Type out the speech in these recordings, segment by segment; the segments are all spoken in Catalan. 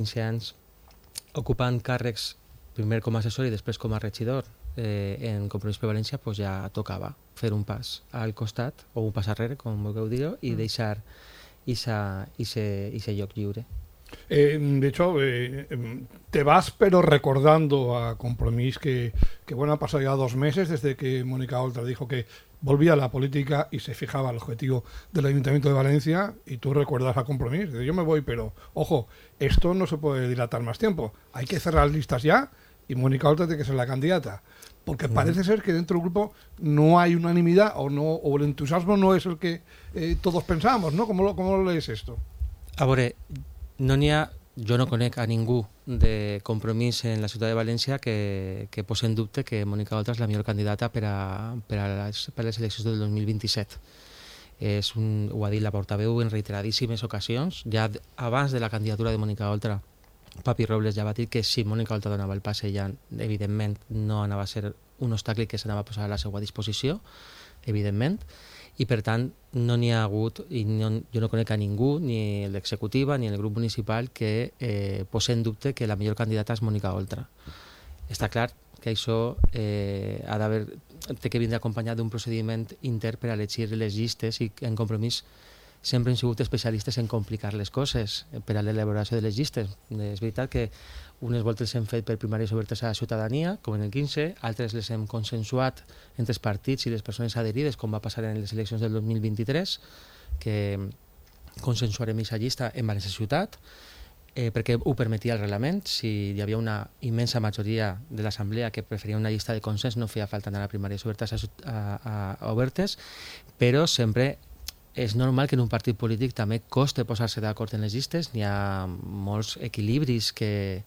valencians ocupant càrrecs primer com a assessor i després com a regidor en Compromís per València, pues ja tocava fer un pas al costat o un pas arrere, com vulgueu dir-ho, i deixar ese lloc lliure. De hecho, te vas pero recordando a Compromís que bueno, han pasado ya 2 meses desde que Mónica Oltra dijo que volvía a la política y se fijaba el objetivo del Ayuntamiento de Valencia, y tú recuerdas a Compromís. Dices, yo me voy, pero ojo, esto no se puede dilatar más tiempo. Hay que cerrar listas ya y Mónica Oltra tiene que ser la candidata. Porque parece ser que dentro del grupo no hay unanimidad o el entusiasmo no es el que todos pensábamos, ¿no? ¿Cómo lo lees esto? A veure, jo no conec a ningú de Compromís en la ciutat de València que posi en dubte que Mónica Oltra és la millor candidata per a les eleccions del 2027. Ho ha dit la portaveu en reiteradíssimes ocasions. Ja abans de la candidatura de Mónica Oltra, Papi Robles ja va dir que si Mónica Oltra donava el pas, ella evidentment no anava a ser un obstacle que s'anava a posar a la seva disposició, evidentment, i per tant no n'hi ha hagut, i jo no conec a ningú, ni l'executiva ni el grup municipal, que posi en dubte que la millor candidata és Mónica Oltra. Està clar que això té que vindre acompanyat d'un procediment intern per a elegir les llistes, i en Compromís sempre hem sigut especialistes en complicar les coses per a l'elaboració de les llistes. És veritat que unes voltes s'han fet per primàries obertes a la ciutadania, com en el 15, altres les hem consensuat entre els partits i les persones adherides, com va passar en les eleccions del 2023, que consensuarem aquesta llista en València Ciutat, perquè ho permetia el reglament. Si hi havia una immensa majoria de l'assemblea que preferia una llista de consens, no feia falta anar a primàries obertes, però sempre és normal que en un partit polític també costa posar-se d'acord en les llistes. N'hi ha molts equilibris que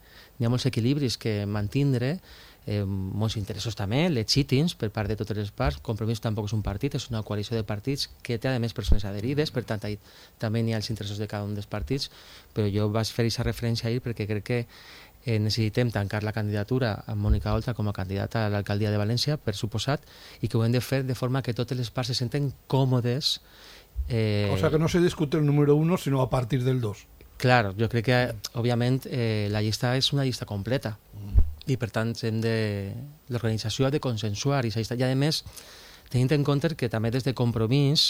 mantindre, molts interessos també legítims per part de totes les parts. Compromís tampoc és un partit, és una coalició de partits que té a més persones adherides, per tant també n'hi ha els interessos de cada un dels partits, però jo vaig fer aquesta referència ahir perquè crec que necessitem tancar la candidatura a Mónica Oltra com a candidata a l'alcaldia de València, per suposat, i que ho hem de fer de forma que totes les parts se senten còmodes. O sea, que no se discute el número 1, sino a partir del 2. Claro, jo crec que, òbviament, la llista és una llista completa, i per tant l'organització ha de consensuar aquesta llista. I a més, tenint en compte que també des de Compromís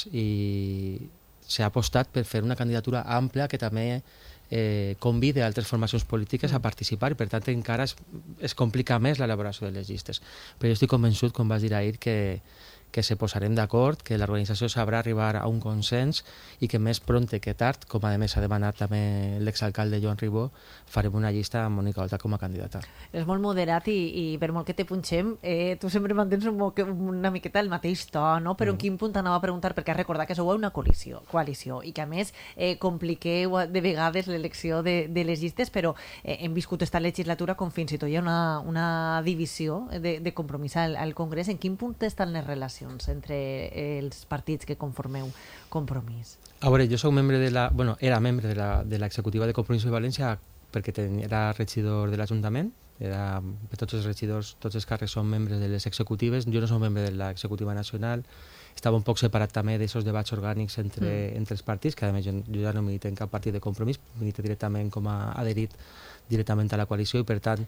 s'ha apostat per fer una candidatura àmplia que també convide altres formacions polítiques a participar, i per tant encara es complica més l'elaboració de les llistes. Però jo estic convençut, com vas dir ahir, que se posarem d'acord, que l'organització sabrà arribar a un consens, i que més prompte que tard, com a més ha demanat també l'exalcalde Joan Ribó, farem una llista amb Mónica Oltra com a candidata. És molt moderat i per molt que te punxem, tu sempre mantens una miqueta el mateix to, no? Però en quin punt anava a preguntar, perquè has recordat que sou una coalició i que a més compliqueu de vegades l'elecció de les llistes, però hem viscut esta legislatura com fins i tot hi ha una divisió de Compromís al Congrés. En quin punt estan les relacions entre els partits que conformeu Compromís? A veure, jo era membre de l'executiva de Compromís de València perquè era regidor de l'Ajuntament. Tots els regidors, tots els càrrecs són membres de les executives. Jo no soc membre de l'executiva nacional. Estava un poc separat també d'aquests debats orgànics entre els partits, que a més jo ja no milito en cap partit de Compromís, milito directament com a adherit directament a la coalició, i per tant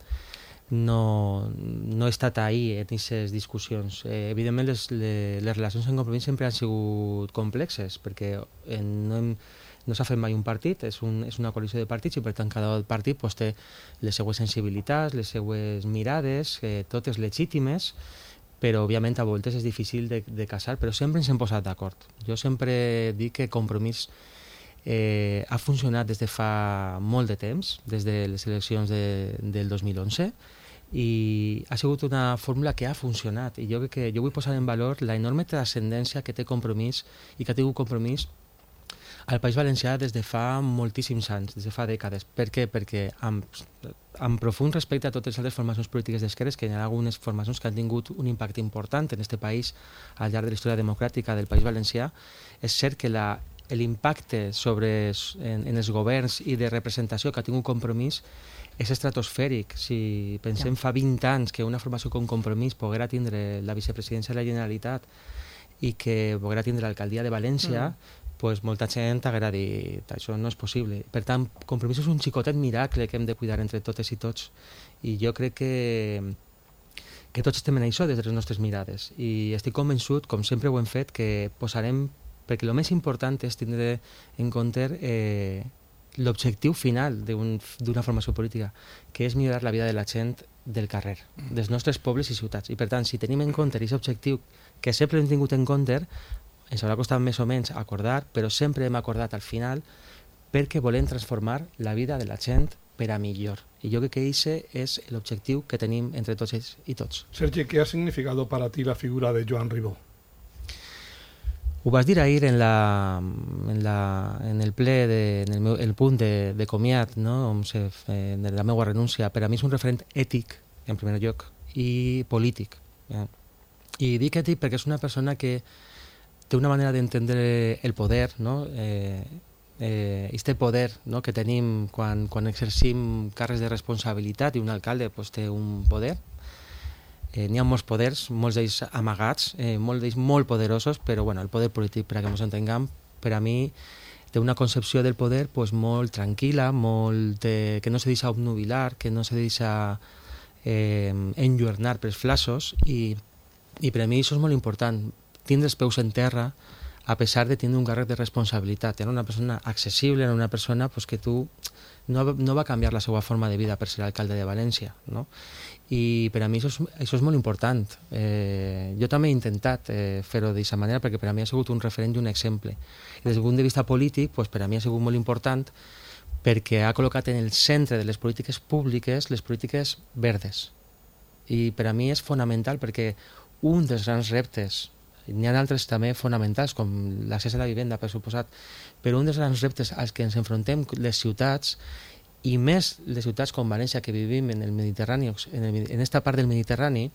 no he estat ahir en aquestes discussions. Evidentment les relacions en Compromís sempre han sigut complexes, perquè no s'ha fet mai un partit, és una coalició de partits, i per tant cada partit té les seues sensibilitats, les seues mirades, totes legítimes, però òbviament a voltes és difícil de casar, però sempre ens hem posat d'acord. Jo sempre dic que Compromís ha funcionat des de fa molt de temps, des de les eleccions del 2011, i ha sigut una fórmula que ha funcionat, i jo vull posar en valor la enorme transcendència que té Compromís i que ha tingut Compromís al País Valencià des de fa moltíssims anys, des de fa dècades. Per què? Perquè amb profund respecte a totes les altres formacions polítiques d'esquerres, que hi ha algunes formacions que han tingut un impacte important en aquest país al llarg de la història democràtica del País Valencià, és cert que l'impacte en els governs i de representació que ha tingut Compromís és estratosfèric. Si pensem fa 20 anys que una formació com Compromís poguera tindre la vicepresidència de la Generalitat i que poguera tindre l'alcaldia de València, pues molta gent haguera dit això no és possible. Per tant, Compromís és un xicotet miracle que hem de cuidar entre totes i tots, i jo crec que tots estem en això des de les nostres mirades, i estic convençut, com sempre ho hem fet, que posarem, perquè el més important és tindre en compte l'objectiu final d'una formació política, que és millorar la vida de la gent del carrer, dels nostres pobles i ciutats. I per tant, si tenim en compte aquest objectiu, que sempre hem tingut en compte, ens haurà costat més o menys acordar, però sempre hem acordat al final perquè volem transformar la vida de la gent per a millor. I jo crec que aquest és l'objectiu que tenim entre tots i tots. Sergi, ¿qué ha significado para ti la figura de Joan Ribó? Ho vas dir ahir en el ple, en el punt de comiat, no? De la meva renúncia. Per a mi és un referent ètic, en primer lloc, i polític. Ja. I dic ètic perquè és una persona que té una manera d'entendre el poder, no? Este poder, no? Que tenim quan exercim càrrecs de responsabilitat, i un alcalde pues, té un poder. N'hi ha molts poders, molts d'ells amagats, molts d'ells molt poderosos, però bueno, el poder polític, per a que ens entenguem, per a mi té una concepció del poder pues, molt tranquil·la, que no se deixa obnubilar, que no se deixa enlluernar pels flaços, i per a mi això és molt important, tindre els peus en terra a pesar de tindre un càrrec de responsabilitat. Era una persona accessible, era una persona pues, que tu no va canviar la seva forma de vida per ser alcalde de València, no? I per a mi això és molt important. Jo també he intentat fer-ho d'aquesta manera perquè per a mi ha sigut un referent i un exemple. I des del punt de vista polític, pues, per a mi ha sigut molt important perquè ha col·locat en el centre de les polítiques públiques les polítiques verdes. I per a mi és fonamental perquè un dels grans reptes, n'hi ha altres també fonamentals, com l'accés a la vivenda, per suposat, però un dels grans reptes als que ens enfrontem les ciutats, i més les ciutats com València, que vivim en el Mediterrani, en esta part del Mediterrani,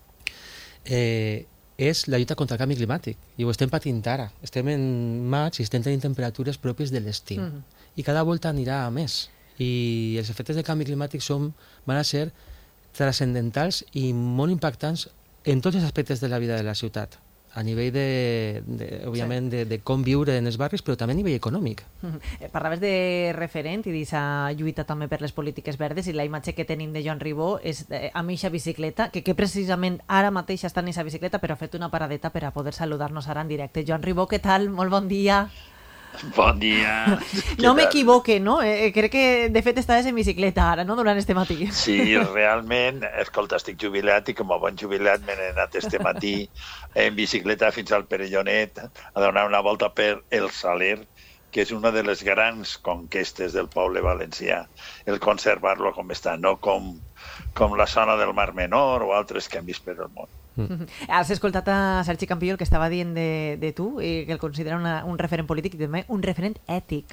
és la lluita contra el canvi climàtic. I ho estem patint ara. Estem en maig i estem tenint temperatures pròpies de l'estiu. I cada volta anirà a més. I els efectes del canvi climàtic van a ser transcendentals i molt impactants en tots els aspectes de la vida de la ciutat, a nivell òbviament, de com viure en els barris, però també a nivell econòmic. Parlaves de referent i d'aquesta lluita també per les polítiques verdes, i la imatge que tenim de Joan Ribó és amb eixa bicicleta, que precisament ara mateix està en eixa bicicleta, però ha fet una paradeta per a poder saludar-nos ara en directe. Joan Ribó, què tal? Molt bon dia. Bon dia. No m'equivoque, no? Crec que, de fet, estaves en bicicleta ara, no?, durant este matí. Sí, realment. Escolta, estic jubilat i com a bon jubilat m'he anat este matí en bicicleta fins al Perellonet a donar una volta per el Saler, que és una de les grans conquestes del poble valencià, el conservar-lo com està, no com la zona del Mar Menor o altres que hem vist per el món. Has escoltat a Sergi Campillo el que estava dient de tu, i que el considera un referent polític i també un referent ètic.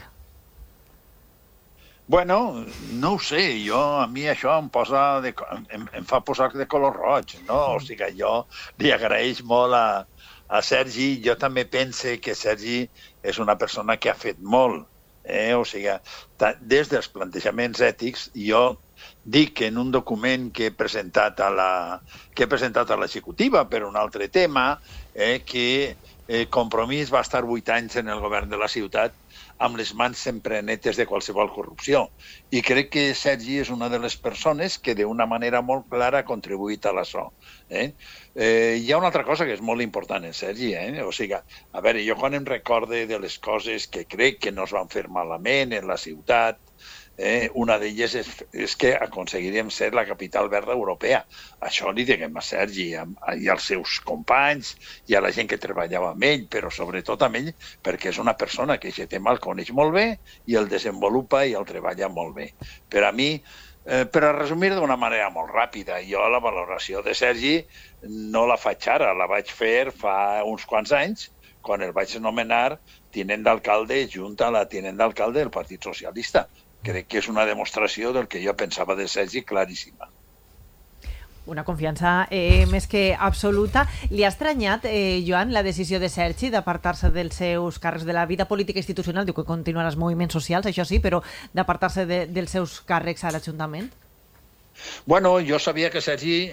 Bueno, no ho sé, a mi això em fa posar de color roig, no? O sigui, jo li agraeix molt a Sergi. Jo també pense que Sergi és una persona que ha fet molt, o sigui, des dels plantejaments ètics. Jo dic que en un document que he presentat a l'executiva per un altre tema, que Compromís va estar 8 anys en el govern de la ciutat amb les mans sempre netes de qualsevol corrupció. I crec que Sergi és una de les persones que d'una manera molt clara ha contribuït a l'això. Hi ha una altra cosa que és molt important en Sergi. O sigui, a veure, jo quan em recorde de les coses que crec que no es van fer malament en la ciutat, una d'elles és que aconseguiríem ser la capital verda europea. Això li diguem a Sergi i als seus companys i a la gent que treballava amb ell, però sobretot amb ell, perquè és una persona que aquest tema el coneix molt bé i el desenvolupa i el treballa molt bé. Per a mi, per a resumir d'una manera molt ràpida, jo la valoració de Sergi no la faig ara, la vaig fer fa uns quants anys, quan el vaig nomenar tinent d'alcalde junt a la tinent d'alcalde del Partit Socialista. Crec que és una demostració del que jo pensava de Sergi claríssima. Una confiança més que absoluta. Li ha estranyat, Joan, la decisió de Sergi d'apartar-se dels seus càrrecs de la vida política institucional? Diu que continuarà els moviments socials, això sí, però d'apartar-se dels seus càrrecs a l'Ajuntament? Bueno, jo sabia que Sergi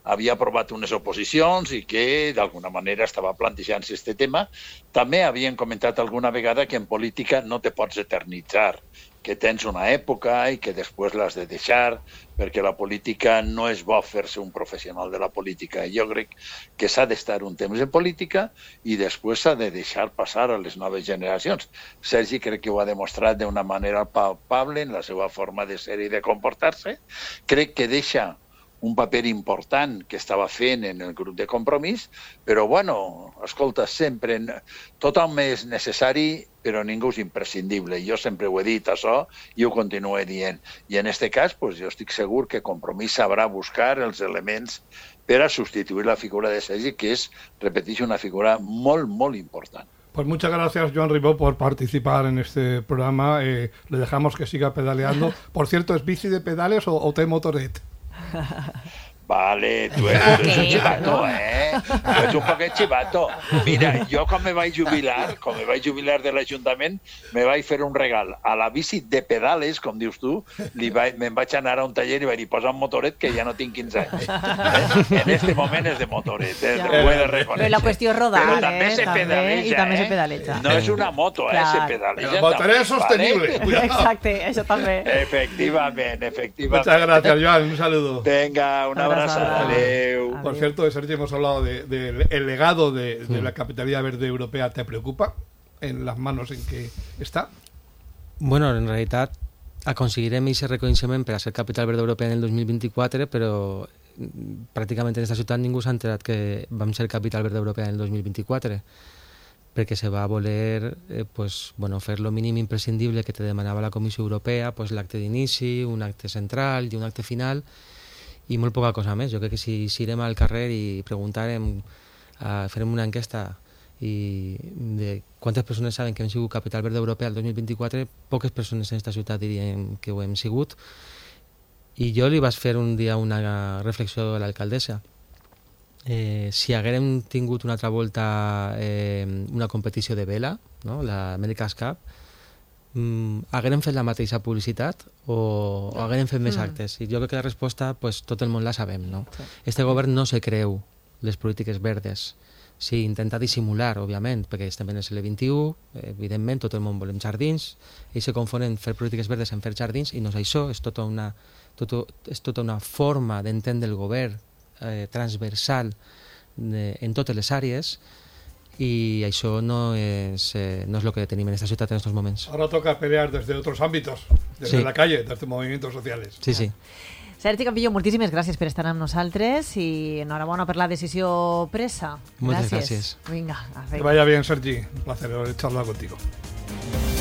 havia aprovat unes oposicions i que d'alguna manera estava plantejant-se aquest tema. També havien comentat alguna vegada que en política no te pots eternitzar, que tens una època i que després l'has de deixar, perquè la política no és bo fer-se un professional de la política. Jo crec que s'ha d'estar un temps en política i després s'ha de deixar passar a les noves generacions. Sergi crec que ho ha demostrat d'una manera palpable en la seva forma de ser i de comportar-se. Crec que deixa un paper important que estava fent en el grup de Compromís, però, bueno, escolta, sempre tothom és necessari, però ningú és imprescindible. Jo sempre ho he dit, això, i ho continuo dient. I en aquest cas, pues, jo estic segur que Compromís sabrà buscar els elements per a substituir la figura de Sergi, que és, repeteixo, una figura molt, molt important. Pues muchas gracias, Joan Ribó, por participar en este programa. Le dejamos que siga pedaleando. Por cierto, ¿es bici de pedales o té motoret? Vale, tu eres un chivato, Tu ets un poquet chivato. Mira, jo quan me vaig jubilar de l'Ajuntament, me vaig fer un regal. A la bici de pedales, com dius tu, me'n vaig anar a un taller i vaig dir, posa un motoret que ja no tinc 15 anys. En este moment és de motoret, ho he de reconèixer. Però la qüestió és rodar, Però també se pedaleja, i també se pedaleja. No és una moto, se pedaleja. El motoret sostenible. Exacte, això també. Efectivament. Muchas gracias, Joan. Un saludo. Venga, una abraçada. Adeu. Por cierto, Sergi, hemos hablado del legado de la Capitalidad Verde Europea. ¿Te preocupa en las manos en que está? Bueno, en realitat aconseguirem aquest reconeixement per a ser Capital Verde Europea en el 2024, però pràcticament en aquesta ciutat ningú s'ha enterat que vam ser Capital Verde Europea en el 2024, perquè se va voler fer lo mínim imprescindible que te demanava la Comissió Europea, l'acte d'inici, un acte central i un acte final, i molt poca cosa més. Jo crec que si irem al carrer i preguntarem, farem una enquesta de quantes persones saben que hem sigut Capital Verde Europea el 2024, poques persones en aquesta ciutat dirien que ho hem sigut. I jo li vaig fer un dia una reflexió a l'alcaldessa. Si haguérem tingut una altra volta una competició de vela, no? La America's Cup, haguérem fet la mateixa publicitat o haguérem fet més actes? I jo crec que la resposta tot el món la sabem, no? Este govern no se creu les polítiques verdes. Sí, intenta dissimular, òbviament, perquè estem en el segle XXI, evidentment tot el món volem jardins, ells se confonen fer polítiques verdes en fer jardins, i no és això, és tota una forma d'entendre el govern transversal en totes les àrees, y això no es lo que tenim en esta ciutat en estos momentos. Ahora toca pelear desde otros ámbitos, desde la calle, desde movimientos sociales. Sí. Sergi Campillo, moltíssimes gràcies per estar amb nosaltres i enhorabona per la decisió presa. Moltes gràcies. Vinga, a fer. Que vaya bien, Sergi. Un placer charlar contigo.